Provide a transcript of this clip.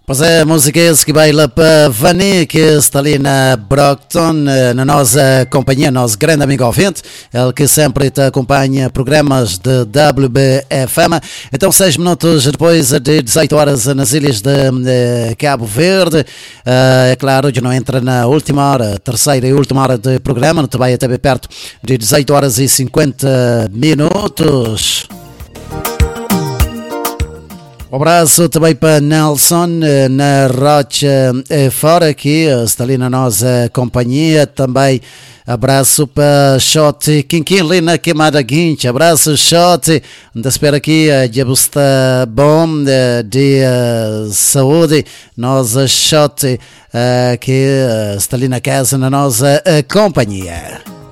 Pois é, a música é esse que baila para Vani, que está ali na Brockton, na nossa companhia, nosso grande amigo ouvinte, ele que sempre te acompanha programas de WBFM. Então, 6 minutos depois de 18 horas nas ilhas de Cabo Verde, é claro, já não entra na última hora, terceira e última hora de programa, não te vai até bem perto de 18 horas e 50 minutos. Um abraço também para Nelson na Rocha fora aqui, está ali na nossa companhia. Também abraço para Shot Quinquim ali na Queimada Guincha. Abraço Shot, ainda espero aqui de está bom de saúde. Nossa Shot que está ali na casa na nossa companhia.